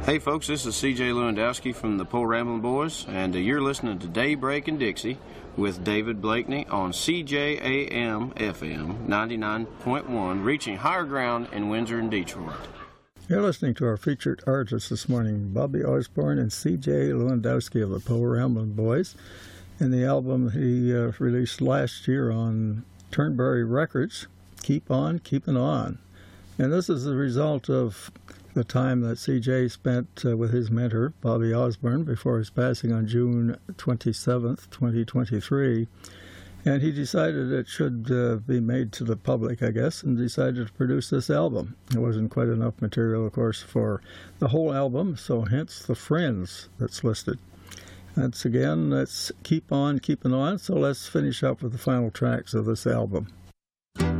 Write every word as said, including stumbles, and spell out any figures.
Hey folks, this is C J Lewandowski from the Poe Ramblin' Boys, and uh, you're listening to Daybreak in Dixie with David Blakeney on C J A M F M ninety-nine point one, reaching higher ground in Windsor and Detroit. You're listening to our featured artists this morning, Bobby Osborne and C J Lewandowski of the Poe Ramblin' Boys, and the album he uh, released last year on Turnberry Records, Keep On Keepin' On. And this is the result of the time that C J spent uh, with his mentor, Bobby Osborne, before his passing on June twenty-seventh, twenty twenty-three. And he decided it should uh, be made to the public, I guess, and decided to produce this album. There wasn't quite enough material, of course, for the whole album, so hence the Friends that's listed. That's again, let's keep on keeping on, so let's finish up with the final tracks of this album.